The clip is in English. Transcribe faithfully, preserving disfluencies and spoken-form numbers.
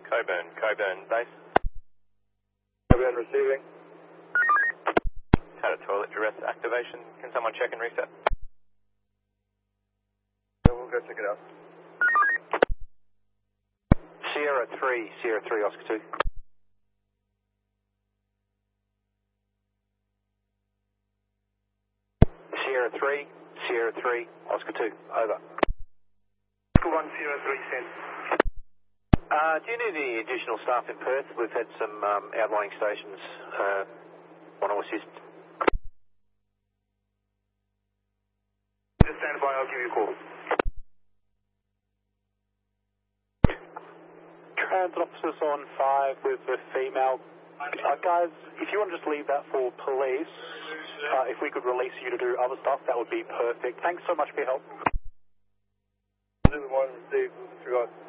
Coburn, Coburn base. Coburn receiving. Had a toilet duress activation. Can someone check and reset? Yeah, we'll go check it out. Sierra three, Sierra three, Oscar two. Sierra three, Sierra three, Oscar two, over. Oscar one, Sierra three, send. Uh, do you need any additional staff in Perth? We've had some um, outlying stations uh, want to assist. Just stand by, I'll give you a call. Transit officers on five with the female. Uh, guys, if you want to just leave that for police, uh, if we could release you to do other stuff, that would be perfect. Thanks so much for your help. One, Steve, disregard.